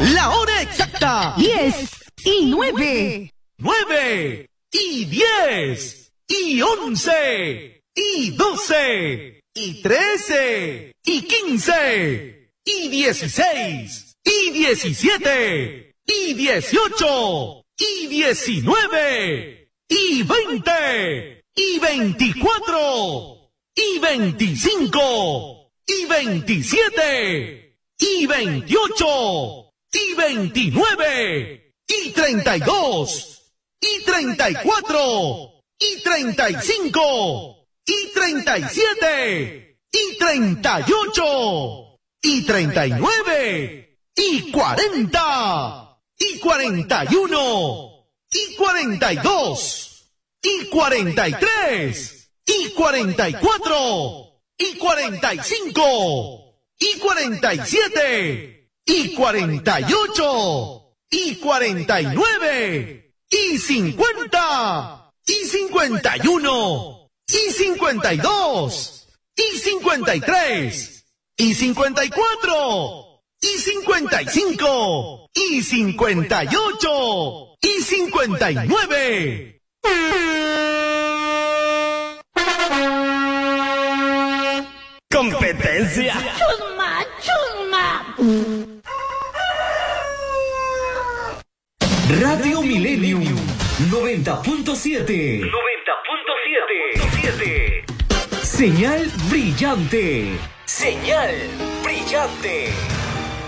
La hora exacta. 10:09. 9 y 10 y 11 y 12 y 13 y 15 y 16 y 17 y 18 y 19 y 20 y 24 y 25 y 27 y 28 y 29 y 32 y 34 y 35 y 37 y 38 y 39 y 40 y 41 y 42 y 43 y 44 y 45 y 47 y 48 y 49 y 50 y 51 y 52 y 53 y 54 y 55 y 58 y 59. Competencia. Chusma, chusma. Radio Millennium 90.7. 90.7. Señal brillante. Señal brillante.